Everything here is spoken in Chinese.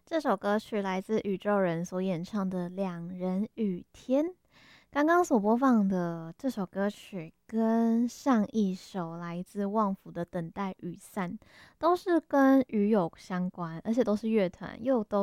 这首歌曲来自宇宙人所演唱的《两人雨天》。刚刚所播放的这首歌曲跟上一首来自旺福的《等待雨散》都是跟雨有相关，而且都是乐团，又都